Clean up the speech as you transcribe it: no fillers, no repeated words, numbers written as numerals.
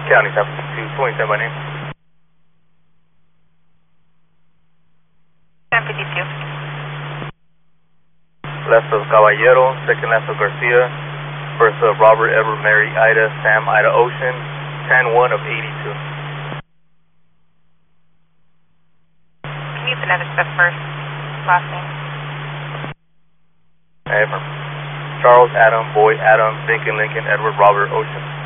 County, San Francisco, 27 by name. 1052. Left of Caballero, second left of Garcia, first of Robert, Edward, Mary, Ida, Sam, Ida, Ocean, 10-1 of 82. Can you phonetic stuff first? Last name. Affirm. Charles, Adam, Boyd, Adam, Lincoln, Lincoln, Edward, Robert, Ocean.